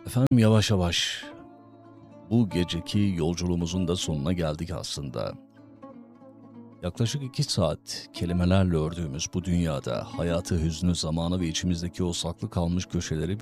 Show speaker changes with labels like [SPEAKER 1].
[SPEAKER 1] Efendim yavaş yavaş bu geceki yolculuğumuzun da sonuna geldik aslında. Yaklaşık 2 saat kelimelerle ördüğümüz bu dünyada hayatı, hüznü, zamanı ve içimizdeki o saklı kalmış köşeleri